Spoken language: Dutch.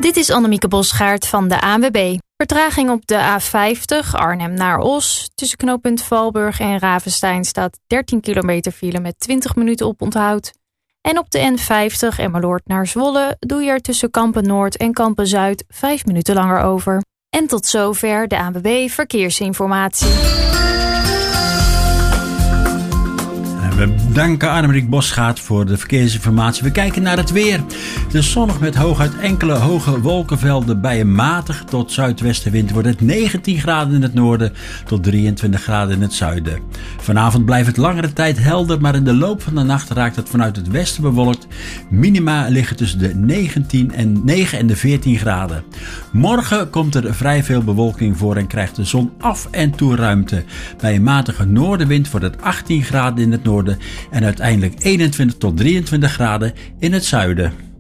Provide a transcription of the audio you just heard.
Dit is Annemieke Bosgaard van de ANWB. Vertraging op de A50 Arnhem naar Os. Tussen knooppunt Valburg en Ravenstein staat 13 kilometer file met 20 minuten op onthoud. En op de N50 Emmeloord naar Zwolle doe je er tussen Kampen Noord en Kampen Zuid 5 minuten langer over. En tot zover de ANWB Verkeersinformatie. We danken Annemieke Bosgaard voor de verkeersinformatie. We kijken naar het weer. Het is zonnig met hooguit enkele hoge wolkenvelden. Bij een matig tot zuidwestenwind wordt het 19 graden in het noorden tot 23 graden in het zuiden. Vanavond blijft het langere tijd helder, maar in de loop van de nacht raakt het vanuit het westen bewolkt. Minima liggen tussen de 9 en de 14 graden. Morgen komt er vrij veel bewolking voor en krijgt de zon af en toe ruimte. Bij een matige noordenwind wordt het 18 graden in het noorden en uiteindelijk 21 tot 23 graden in het zuiden.